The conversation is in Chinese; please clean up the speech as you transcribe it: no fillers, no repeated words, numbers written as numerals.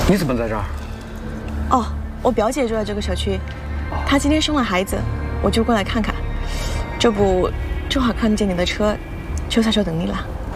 你怎么在这儿？ 哦，我表姐住在这个小区，她今天生了孩子，我就过来看看。这不，正好看见你的车，就在这等你了。